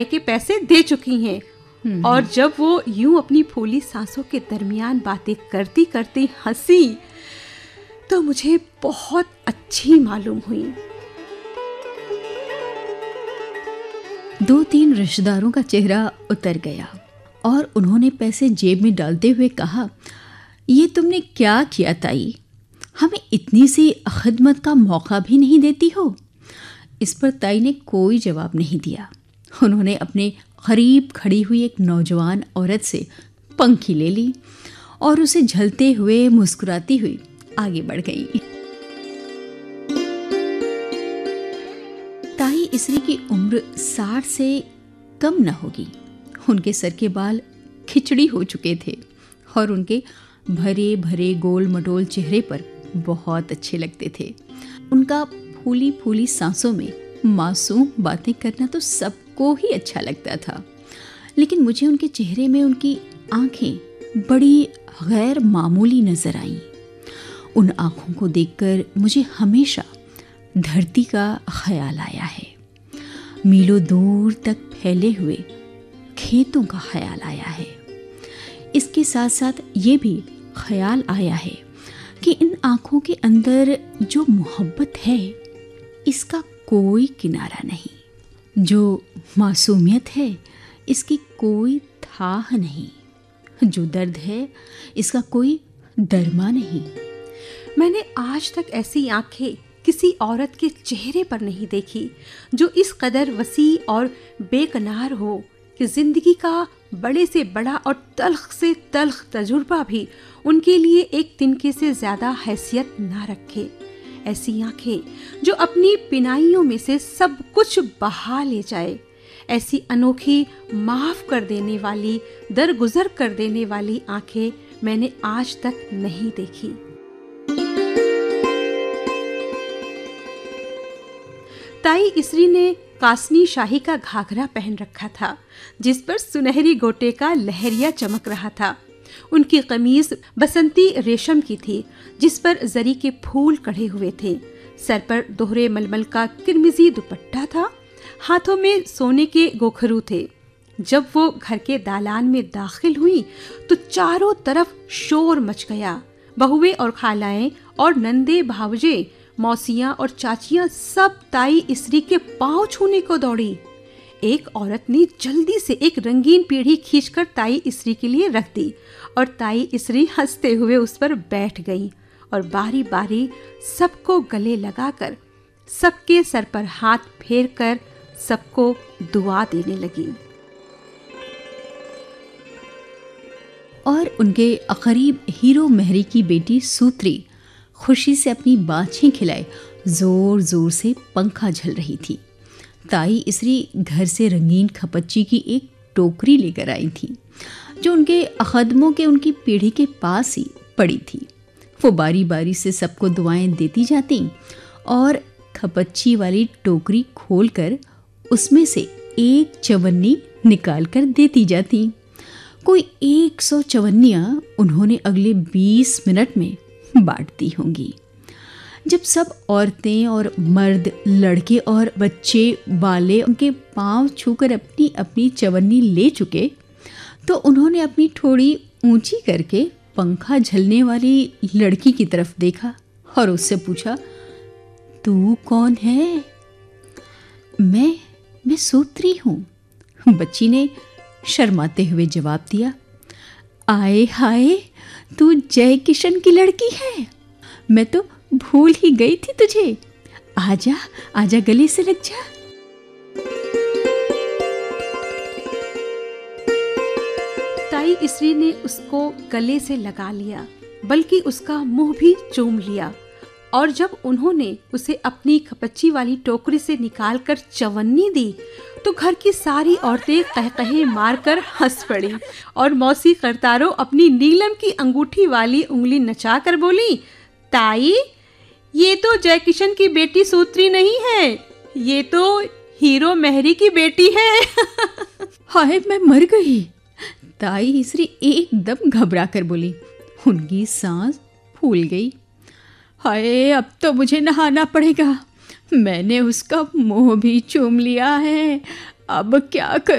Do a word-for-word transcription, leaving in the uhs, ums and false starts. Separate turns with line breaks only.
के पैसे दे चुकी हैं। और जब वो यूं अपनी फूली सांसों के दरमियान बातें करती करती हंसी तो मुझे बहुत अच्छी मालूम हुई।
दो तीन रिश्तेदारों का चेहरा उतर गया और उन्होंने पैसे जेब में डालते हुए कहा, ये तुमने क्या किया ताई? हमें इतनी सी खिदमत का मौका भी नहीं देती हो। इस पर ताई ने कोई जवाब नहीं दिया। उन्होंने अपने करीब खड़ी हुई एक नौजवान औरत से पंखी ले ली और उसे झलते हुए मुस्कुराती हुई आगे बढ़ गई। ताई इसरी की उम्र साठ से कम न होगी। उनके सर के बाल खिचड़ी हो चुके थे और उनके भरे भरे गोल मटोल चेहरे पर बहुत अच्छे लगते थे। उनका फूली फूली सांसों में मासूम बातें करना तो सबको ही अच्छा लगता था, लेकिन मुझे उनके चेहरे में उनकी आंखें बड़ी गैर मामूली नजर आईं। उन आंखों को देखकर मुझे हमेशा धरती का ख्याल आया है, मीलों दूर तक फैले हुए खेतों का ख्याल आया है। इसके साथ साथ ये भी ख्याल आया है कि इन आंखों के अंदर जो मोहब्बत है इसका कोई किनारा नहीं, जो मासूमियत है इसकी कोई थाह नहीं, जो दर्द है इसका कोई दरमा नहीं।
मैंने आज तक ऐसी आंखें किसी औरत के चेहरे पर नहीं देखी जो इस कदर वसी और बेकनार हो कि जिंदगी का बड़े से बड़ा और तल्ख से तल्ख तजुर्बा भी उनके लिए एक तिनके से ज्यादा हैसियत ना रखे। ऐसी आंखें जो अपनी पिनाइयों में से सब कुछ बहा ले जाए। ऐसी अनोखी, माफ कर देने वाली, दरगुजर कर देने वाली आंखें मैंने आज तक नहीं देखी। ताई इसरी ने कासनी शाही का घाघरा पहन रखा था जिस पर सुनहरी गोटे का लहरिया चमक रहा था। उनकी कमीज बसंती रेशम की थी जिस पर जरी के फूल कढ़े हुए थे। सर पर दोहरे मलमल का किरमिजी दुपट्टा था। हाथों में सोने के गोखरू थे। जब वो घर के दालान में दाखिल हुई तो चारों तरफ शोर मच गया। बहुएं और खालाएं और नंदे भावजे, मौसियां और चाचियां सब ताई इसरी के पांव छूने को दौड़ी। एक औरत ने जल्दी से एक रंगीन पीढ़ी खींचकर ताई इसरी के लिए रख दी और ताई इसरी हंसते हुए उस पर बैठ गई और बारी बारी सबको गले लगाकर, सबके सर पर हाथ फेरकर सबको दुआ देने लगी।
और उनके करीब हीरो महरी की बेटी सूत्री खुशी से अपनी बाछें खिलाए जोर जोर से पंखा झल रही थी। ताई इसरी घर से रंगीन खपच्ची की एक टोकरी लेकर आई थी जो उनके कदमों के उनकी पीढ़ी के पास ही पड़ी थी। वो बारी बारी से सबको दुआएं देती जाती और खपच्ची वाली टोकरी खोलकर उसमें से एक चवन्नी निकाल कर देती जाती। कोई एक सौ चवन्नियां उन्होंने अगले बीस मिनट में बांट दी होंगी। जब सब औरतें और मर्द, लड़के और बच्चे बाले उनके पांव छूकर अपनी अपनी चवन्नी ले चुके तो उन्होंने अपनी ठोड़ी ऊंची करके पंखा झलने वाली लड़की की तरफ देखा और उससे पूछा, तू कौन है? मैं मैं सूत्री हूँ। बच्ची ने शर्माते हुए जवाब दिया, आए हाय, तू जय किशन की लड़की है। मैं तो भूल ही गई थी तुझे। आजा आजा, गले से लग जा।
ताई इसरी ने उसको गले से लगा लिया, बल्कि उसका मुंह भी चूम लिया। और जब उन्होंने उसे अपनी खपच्ची वाली टोकरी से निकालकर चवन्नी दी तो घर की सारी औरतें कहकहे मारकर हंस पड़ी और मौसी करतारो अपनी नीलम की अंगूठी वाली उंगली नचाकर बोली, ताई, ये तो जयकिशन की बेटी सूत्री नहीं है, ये तो हीरो महरी की बेटी है।
हाय, मैं मर गई। ताई इसरी एकदम घबरा कर बोली। उनकी सांस फूल गई। हाय, अब तो मुझे नहाना पड़ेगा। मैंने उसका मुंह भी चूम लिया है, अब क्या कर